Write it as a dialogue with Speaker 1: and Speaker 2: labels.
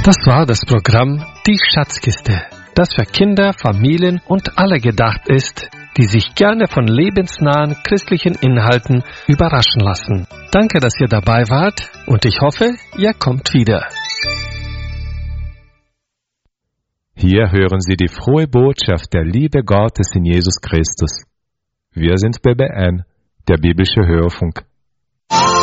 Speaker 1: Das war das Programm Die Schatzkiste, das für Kinder, Familien und alle gedacht ist, die sich gerne von lebensnahen christlichen Inhalten überraschen lassen. Danke, dass ihr dabei wart und ich hoffe, ihr kommt wieder.
Speaker 2: Hier hören Sie die frohe Botschaft der Liebe Gottes in Jesus Christus. Wir sind BBN, der biblische Hörfunk.